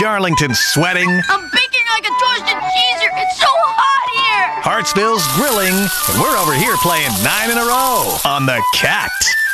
Darlington's sweating. I'm baking like a toasted cheeser. It's so hot here. Hartsville's grilling. And we're over here playing 9 in a row on the Cat.